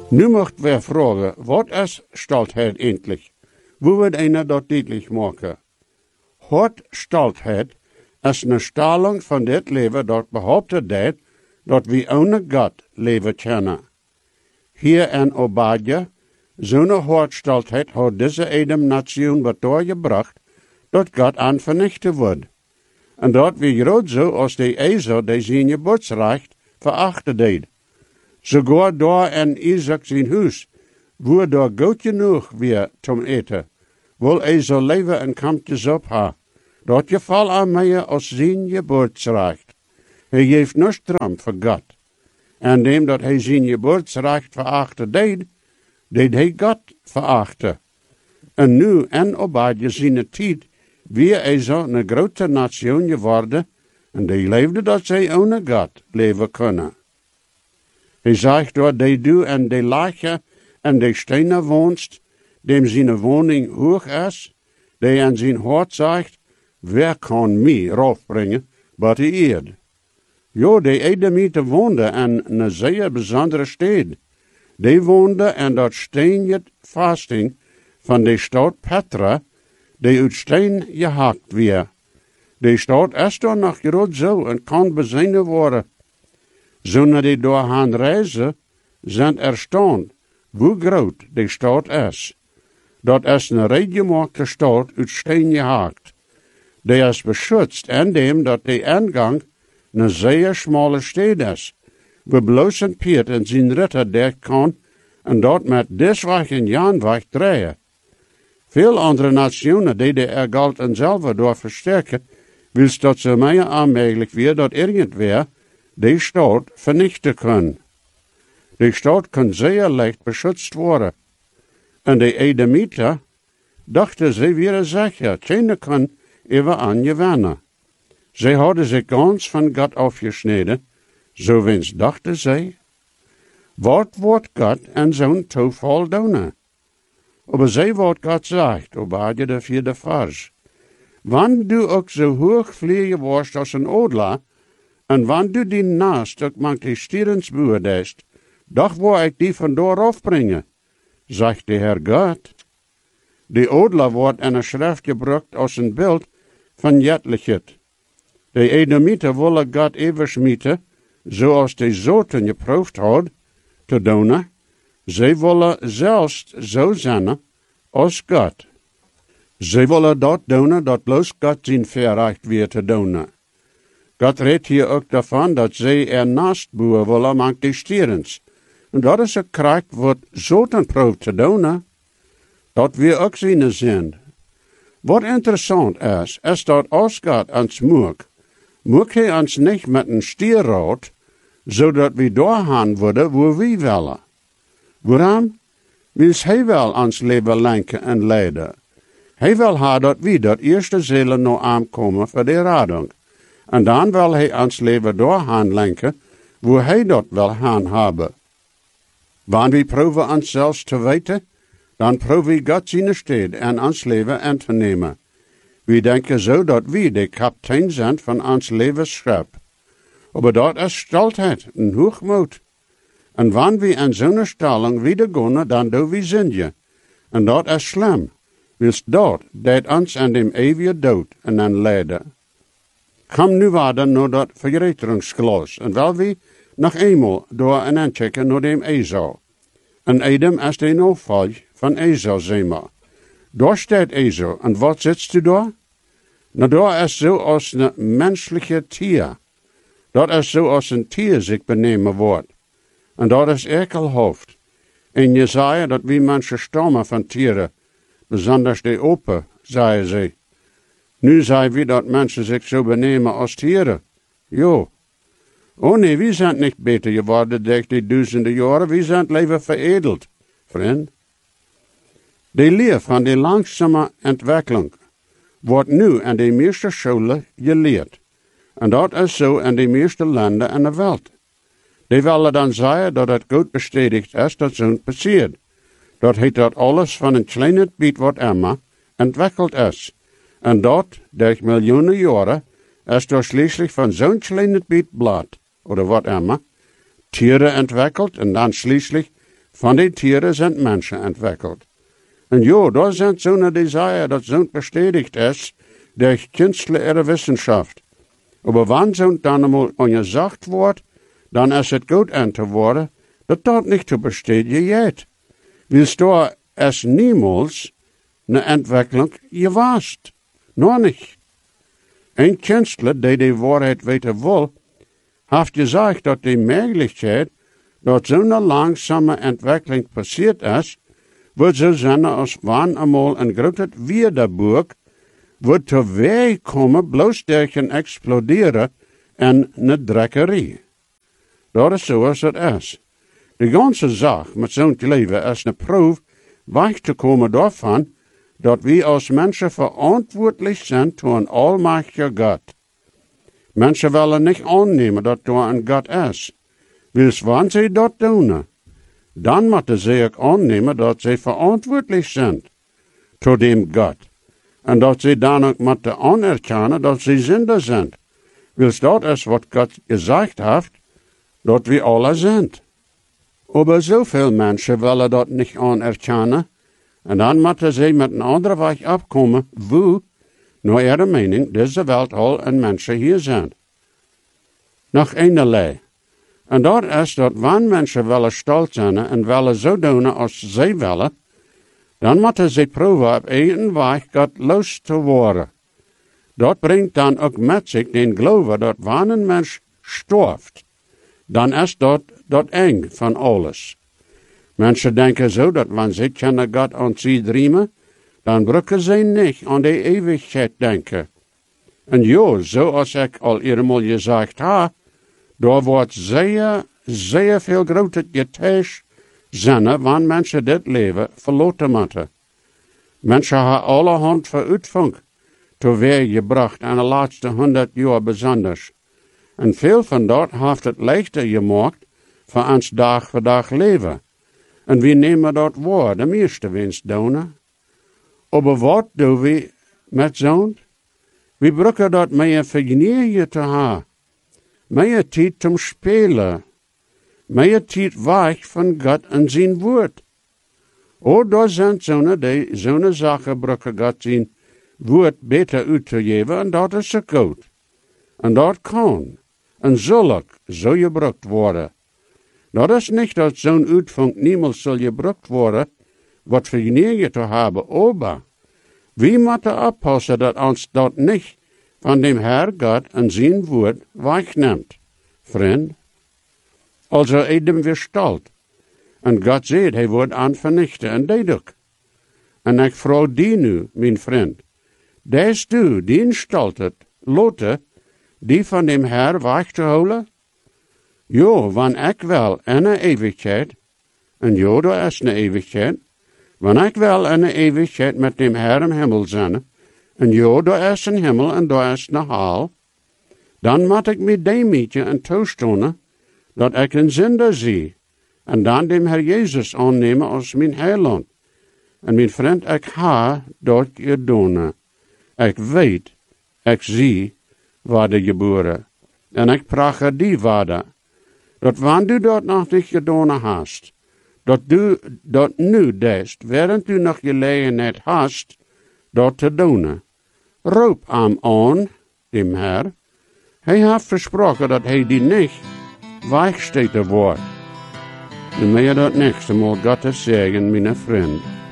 Nu mocht wir vragen, wat is stoltheid endlich? Wo wird einer dat deutlich maken? Hort stoltheid is een stelling van dit leven dat behauptet dat we ohne Gott leven kunnen. Hier in Obadja, zo'n Hortstoltheid hat deze Edem Nation gebracht, dat Gott aan vernichten wordt. En dat we groot zo als de Esau die zijn geburtsrecht verachten deed. Sogar daar in Isaac zijn huis, wo daar goed genoeg weer zum eten, wil Esau leven en kampjes op ha. Dat geval aan mij als zijn geburtsrecht. Hij heeft niets dram voor God. En dem dat hij zijn geburtsrecht verachten deed hij God verachten. En nu en Obadja zijn tijd, wie Esau een grote nation geworden, en die leefde dat zij ohne God leven kunnen. Hij zegt dat die du en die lache en die stenen woonst, dem zijn woning hoog is, die aan zijn hart zegt, wer kan mij raufbrengen, but die eerd. Jo, die Edomiten woonden in een zeer bijzondere stad. Die woonden in dat steenjet vasting van de stad Petra, die uit steen gehakt weer. Die stad is dan nog groot zo en kan bezien worden. Zonder die door gaan reizen, zijn erstaunt hoe groot die stad is. Dat is een reedgemaakte stad uit steen gehakt. Die is beschützt indem dat de ingang een zeer smalle stad is, waar bloos een Piet en zijn ritter dicht kan en dat met desweg en jaanweg draaien. Veel andere nationen die de geld en zelf door versterken, wils dat ze meer aanmerkelijk weer dat irgendwer die stad vernichten kan. Die stad kan zeer leicht beschützt worden. En de Edomiter dachten ze weer zeker, keine kan even aan gewinnen. Zij hadden zich ganz van God afgesneden, zo wens dachten zij. Wat wordt God en zo'n toeval doen? Maar zij wat God zegt, Obadja de 4e vers. Wanneer du ook zo hoog vliegen worst als een odla, en wanneer du die naast ook mank die stierens beoordeest, doch wil ik die vandoor afbrengen, zegt de Heer God. Die odla wordt in een schrift gebruikt als een beeld van jetlichheid. De Edomiten willen God even smieten, zoals de zoten geproefd had, te doen. Zij willen zelfs zo zijn als God. Zij willen dat doen, dat bloos God zijn verrecht weer te doen. God redt hier ook daarvan dat zij ernaast boeren willen mank die stierens. En dat is een kracht wat zoten proeft te doen. Dat we ook zien zijn. Wat interessant is dat als God ons moet hij ons niet met een stierrad, zodat we doorgaan worden waar we willen. Waarom? Wils hij wil ons leven lenken en leiden. Hij wil ha dat we dat eerste zielen nog aankomen voor de rading. En dan wil hij ons leven doorgaan lenken, waar hij dat wil gaan hebben. Wanneer we proeven ons zelfs te weten, dan proeven we God zijn stad en ons leven in te nemen. We denken zo dat we de kapitein zijn van ons levensschap. Maar dat is stoltheid en hoogmoed. En wanneer we in zo'n stelling wieder gaan, dan doen we zinje. En dat is slim. Wils dat deed ons aan dem eeuwige dood en dan leiden. Kom nu verder naar dat verreteringsglas. En wel we nog eenmaal door en aanchecken naar dem Esau. En Edom is de opvolg van Esau, zeg maar. Daar staat Esau. En wat zit u daar? Nou, daar is zo als een menselijke tier. Dat is zo als een tier zich benemen wordt. En dat is ekelhoofd. En Jesaja dat wie mensen stammen van tieren, besonders de open, zei ze. Nu zei wie dat mensen zich zo benemen als tieren. Jo. Oh nee, we zijn niet beter geworden door die duizenden jaren, we zijn leven veredeld, vriend. De leer van de langzame ontwikkeling wordt nu in de meeste scholen geleerd. En dat is zo in de meeste landen in de wereld. Die willen dan zeggen dat het goed bestätigt is dat zo'n passiert. Dat heet dat alles van een kleine biet wat immer ontwikkeld is. En dat, door miljoenen jaren, is door schließlich van zo'n kleine biet blad, oder wat immer, Tiere ontwikkeld en dan schließlich Van die Tiere sind Menschen entwickelt. En ja, da sind so eine Desire, dat so bestätigt ist durch künstliche Wissenschaft. Aber wenn so dann einmal angesagt wordt, dann ist es gut an zu worden, dat dort nicht zu bestätigen geht. Willst du es niemals eine Entwicklung gewast? Noch nicht. Ein Künstler, der die Wahrheit weten will, hat gesagt, dass die Möglichkeit, dass so eine langsame Entwicklung passiert ist, wird so sein, als wann einmal ein großes Wiederburg wird zur Weg kommen, bloß durch ein Explodieren en eine Dreckerie. Dat is zoals het is. De ganze Sache met zo'n leven is een proef weg te komen daarvan, dat we als mensen verantwoordelijk zijn voor een almachtige God. Mensen willen niet aannemen dat er een God is. Wils wanneer ze dat doen, dan moeten ze ook aannemen dat ze verantwoordelijk zijn voor dem God. En dat ze dan ook moeten anerkennen dat ze zinder zijn. Wils dat is wat God gezegd heeft, dat we alle zijn. Aber zoveel mensen willen dat niet anerkennen, en dan moeten ze met een andere weg afkomen, wo, naar ihre mening, deze wereld al en mensen hier zijn. Nog eenerlei. En dat is dat wanneer mensen willen stolz zijn en willen zo doen als zij willen, dan moeten ze proeven op een weg God los te worden. Dat brengt dan ook met zich den geloven dat wanneer een mens sterft, dan is dat eng van alles. Mensen denken zo dat wanneer ze kunnen God aan zich driemen, dan brücken ze niet aan de eeuwigheid denken. En ja, zoals ik al eenmaal gezegd heb, daar wordt zeer, zeer veel groter getäuscht zijn wanneer mensen dit leven verlaten moeten. Mensen hebben allerhand vooruitgang teweeg gebracht in de laatste 100 jaar besonders. En veel van dat heeft het leichter gemaakt voor ons dag voor dag leven. En we nemen dat waar, de meeste winst doen. Aber wat doen we met zo'n? We brücken dat meer vergenieren te hebben. Meer tijd zum spelen. Meer tijd weg van God en zijn woord. O, daar zijn zo'n zaken brücken God zijn woord beter uit te geven en dat is zo goed. En dat kan en zal ook zo gebruikt worden. Dat is niet dat zo'n uitvang niemals zal gebruikt worden, wat vergenieren te hebben, aber we moeten oppassen dat ons dat niet van dem Herr God en zijn woord wegneemt, vriend. Also edem weer stalt. En God zegt, hij wordt aan vernichten, en deed ook. En ik vraag die nu, mijn vriend, des du, die staltet, lotte, die van dem Herr weg te houden? Jo, wanneer ik wel in een eeuwigheid, en jo, daar is een eeuwigheid, wanneer ik wel in een eeuwigheid met dem Herr im Himmel zijn, en jo, daar is een hemel en daar is een hel, dan moet ik met dem mietje en toestonen, dat ik een zinder zie, en dan dem Herr Jezus aannemen als mijn heiland. En mijn vriend, ik ha dat gedaan. Ik weet, ik zie, waar de geboren. En ik praat die waarde. Dat wanneer du dat nog niet gedaan hast, dat du dat nu deest, während du nog gelegenheid hast, dat te doen. Roep hem aan, dem Herr. Hij heeft versproken dat hij die niet wegsteken wordt. En mij dat nächste Mal Gottes Segen, mijn vriend.